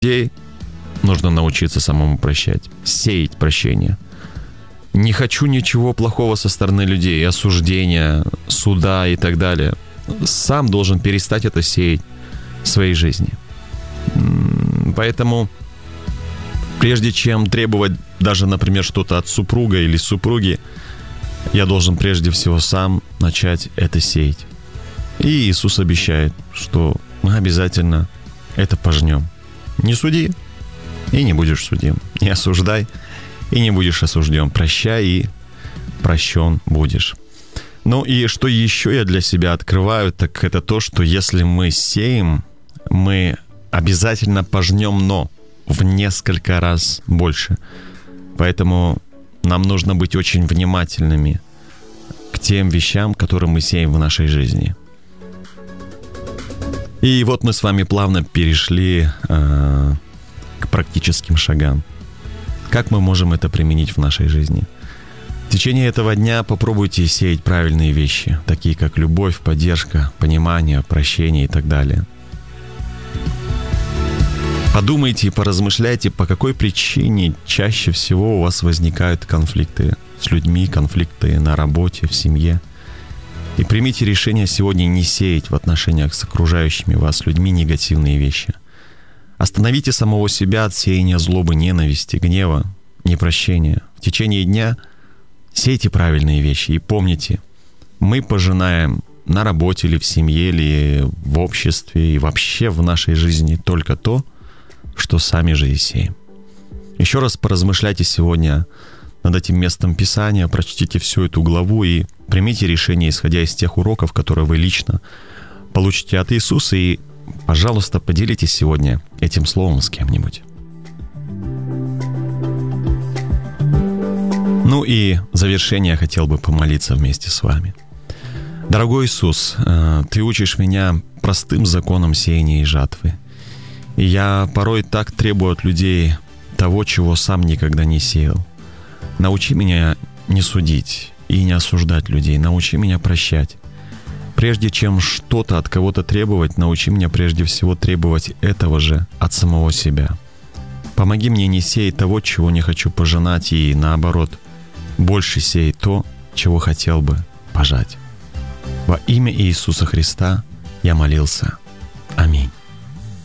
людей нужно научиться самому прощать, сеять прощение. Не хочу ничего плохого со стороны людей, осуждения, суда и так далее. Сам должен перестать это сеять в своей жизни. Поэтому, прежде чем требовать даже, например, что-то от супруга или супруги, я должен прежде всего сам начать это сеять. И Иисус обещает, что мы обязательно это пожнем. Не суди, и не будешь судим. Не осуждай, и не будешь осужден. Прощай, и прощен будешь. Ну и что еще я для себя открываю, так это то, что если мы сеем, мы обязательно пожнем, но в несколько раз больше. Поэтому нам нужно быть очень внимательными к тем вещам, которые мы сеем в нашей жизни. И вот мы с вами плавно перешли к практическим шагам. Как мы можем это применить в нашей жизни? В течение этого дня попробуйте сеять правильные вещи, такие как любовь, поддержка, понимание, прощение и так далее. Подумайте и поразмышляйте, по какой причине чаще всего у вас возникают конфликты с людьми, конфликты на работе, в семье. И примите решение сегодня не сеять в отношениях с окружающими вас людьми негативные вещи. Остановите самого себя от сеяния злобы, ненависти, гнева, непрощения. В течение дня сейте правильные вещи и помните, мы пожинаем на работе или в семье, или в обществе, и вообще в нашей жизни только то, что сами же и сеем. Еще раз поразмышляйте сегодня над этим местом Писания, прочтите всю эту главу и примите решение, исходя из тех уроков, которые вы лично получите от Иисуса, и, пожалуйста, поделитесь сегодня этим словом с кем-нибудь. Ну и в завершение я хотел бы помолиться вместе с вами. Дорогой Иисус, Ты учишь меня простым законам сеяния и жатвы. И я порой так требую от людей того, чего сам никогда не сеял. Научи меня не судить и не осуждать людей. Научи меня прощать. Прежде чем что-то от кого-то требовать, научи меня прежде всего требовать этого же от самого себя. Помоги мне не сеять того, чего не хочу пожинать, и наоборот, больше сеять то, чего хотел бы пожать. Во имя Иисуса Христа я молился.